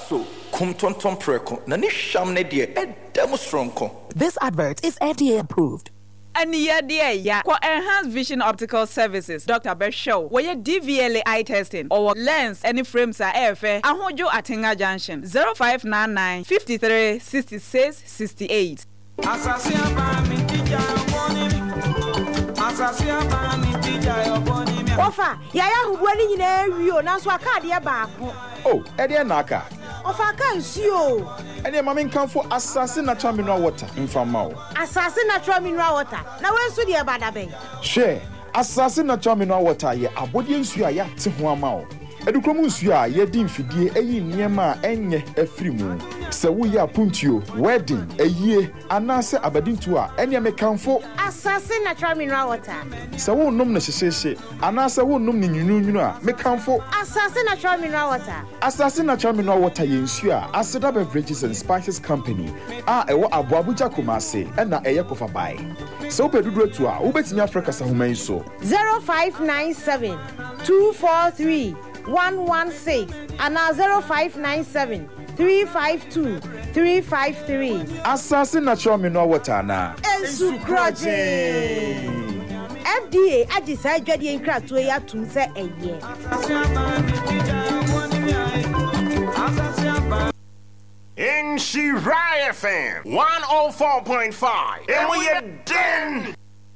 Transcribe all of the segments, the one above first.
so kumtonton preko na ni sham ne de edem stronko. This advert is FDA approved. And yeah, for Enhanced Vision Optical Services, Dr. Beshow, where DVLA eye testing or lens any frames are AFA, Ahojo Atinga Junction 0599 53 66 68. Ofa, yaya hubwani nyine wiyo nanso akade ya baako. Oh, ede naka. Ofa kan sio. Ede mama nkanfo Asase Natural Mineral Water mfama o. Asase Natural Mineral Water. Na wensu de bada ben. She, Asase Natural Mineral Water ye abodie nsu a ya te ho ama o. Edukrom nsu a ye di mfidie eyi niema a enye afiri mu. Se wo ya puntuo, wedding, eyie, anase abadintu a ene mekanfo Asase Natural Mineral Water. Se wo nom na hyehye, anase wo nom ni nyununu a mekanfo Asase Natural Mineral Water. Asase Natural Mineral Water ye nsu a Aseda Beverages and Spices Company a ewo Aboabuja Kumase na eye kofa bai. Se wo peduduro tu a wo betimi Africa sahuman so 0597 243 116 and 0597 352 353. Asase Natural Mineral Water na Ensucrogen. FDA adisa dwade enkrato ya tum se eye. In Shirai FM 104.5 and we are done.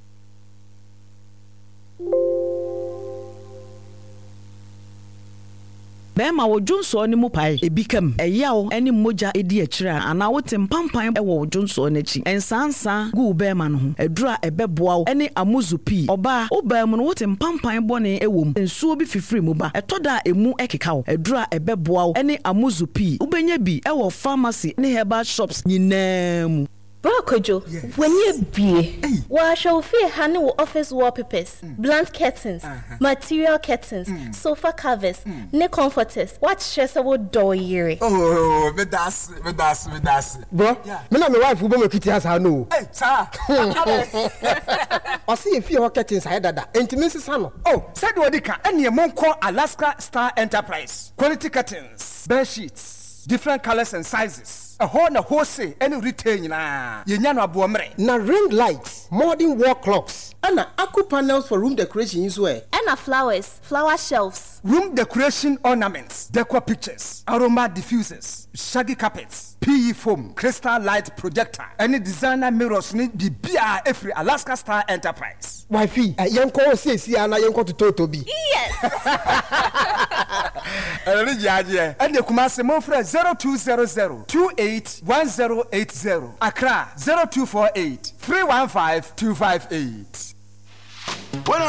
Bema wo Jonso ni mu pai ebikam eyawo eni moja edi akira ana wote mpampan wo Jonso n'achi ensansa gu bema no ho adura ebeboa wo eni amuzupi oba obam no wote mpampan bone ewom ensuo bi fifiri mu ba etoda emu ekeka wo adura ebeboa wo eni amuzupi ubenya bi ewo pharmacy ne herbal shops nyinam. Brokojo, yes. When you be, wa shall feel honey office wallpapers, blunt curtains, material curtains, sofa covers, ne comforters. What stress about door year? Oh, me das. Bro, me na my wife who be kitty has no. Hey, sir. I see if you curtains I dada. Intimacy sano. Oh, said Wadika, any among call Alaska Star Enterprise. Quality curtains, bed sheets, different colors and sizes. A whole say any retail na yenyano abuomre na ring lights, modern wall clocks, and aqua panels for room decoration is where and flowers, flower shelves, room decoration ornaments, decor pictures, aroma diffusers, shaggy carpets, PE foam, crystal light projector, any designer mirrors need the BR every Alaska Star Enterprise. Wifey, yanko see ana yanko to Totobi. Yes. And the Kumasi Monfre 0200 281080. Accra 0248 315 258.